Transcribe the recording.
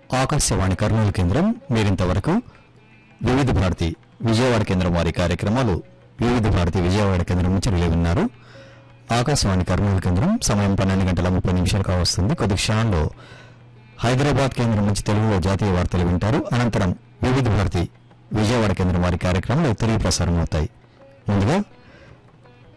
ఆకాశవాణి కర్నూలు కేంద్రం. మీరింతవరకు వివిధ భారతి విజయవాడ కేంద్రం వారి కార్యక్రమాలు వివిధ భారతి విజయవాడ కేంద్రం నుంచి రిలే విన్నారు. ఆకాశవాణి కర్నూలు కేంద్రం సమయం 12:30 కావస్తుంది. కొద్ది క్షణాల్లో హైదరాబాద్ కేంద్రం నుంచి తెలుగులో జాతీయ వార్తలు వింటారు. అనంతరం వివిధ భారతి విజయవాడ కేంద్రం వారి కార్యక్రమాలు తిరిగి ప్రసారం అవుతాయి. ముందుగా